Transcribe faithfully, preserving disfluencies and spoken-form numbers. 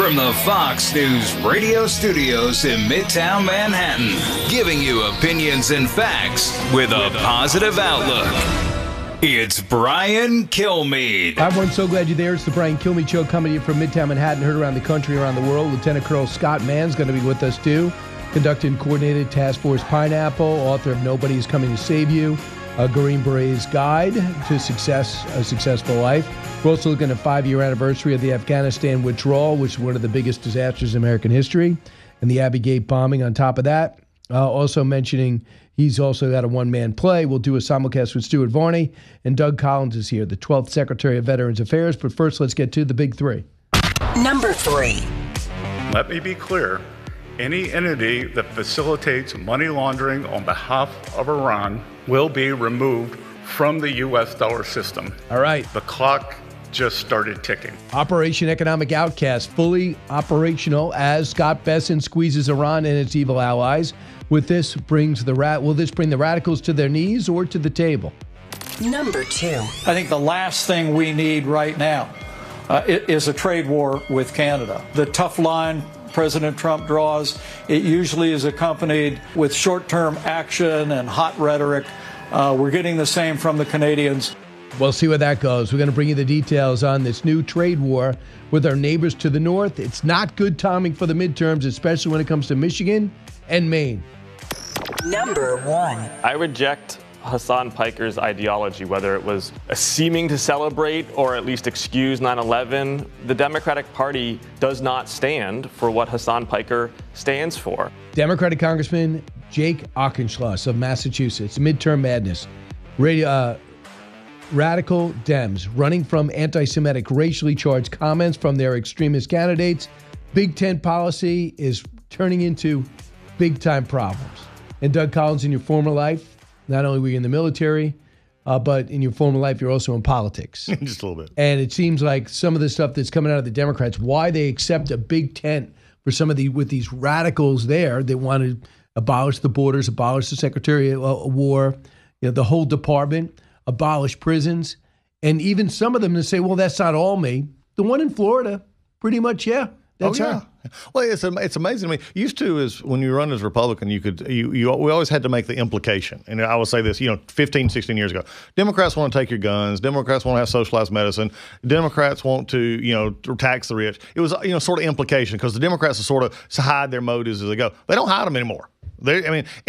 From the Fox News radio studios in Midtown Manhattan, giving you opinions and facts with a positive outlook. It's Brian Kilmeade. Hi, everyone. So glad you're there. It's the Brian Kilmeade Show coming to you from Midtown Manhattan, heard around the country, around the world. Lieutenant Colonel Scott Mann's going to be with us, too. Conducting Coordinated Task Force Pineapple, author of Nobody's Coming to Save You, a Green Beret's Guide to Success, a Successful Life. We're also looking at a five-year anniversary of the Afghanistan withdrawal, which is one of the biggest disasters in American history, and the Abbey Gate bombing on top of that. Uh, also mentioning he's also got a one-man play. We'll do a simulcast with Stuart Varney, and Doug Collins is here, the twelfth Secretary of Veterans Affairs. But first, let's get to the big three. Number three. Let me be clear. Any entity that facilitates money laundering on behalf of Iran will be removed from the U S dollar system. All right. The clock just started ticking. Operation Economic Outcast, fully operational as Scott Bessent squeezes Iran and its evil allies. With this brings the rat. Will this bring the radicals to their knees or to the table? Number two. I think the last thing we need right now uh, is a trade war with Canada. The tough line President Trump draws, it usually is accompanied with short-term action and hot rhetoric. Uh, we're getting the same from the Canadians. We'll see where that goes. We're going to bring you the details on this new trade war with our neighbors to the north. It's not good timing for the midterms, especially when it comes to Michigan and Maine. Number one. I reject Hassan Piker's ideology, whether it was seeming to celebrate or at least excuse nine eleven. The Democratic Party does not stand for what Hassan Piker stands for. Democratic Congressman Jake Auchincloss of Massachusetts, midterm madness. Radio, uh, radical Dems running from anti-Semitic, racially charged comments from their extremist candidates. Big Tent policy is turning into big-time problems. And Doug Collins, in your former life, not only were you in the military, uh, but in your former life, you're also in politics. Just a little bit. And it seems like some of the stuff that's coming out of the Democrats, why they accept a big tent for some of the, with these radicals there, they want to abolish the borders, abolish the Secretary of War, you know, the whole department, abolish prisons. And even some of them that say, well, that's not all me. The one in Florida, pretty much, yeah. That's oh, yeah. her. Well, it's it's amazing to me. Used to is when you run as Republican, you could you, you we always had to make the implication. And I will say this, you know, fifteen, sixteen years ago, Democrats want to take your guns. Democrats want to have socialized medicine. Democrats want to, you know, tax the rich. It was, you know, sort of implication because the Democrats are sort of hide their motives as they go. They don't hide them anymore. They, I mean.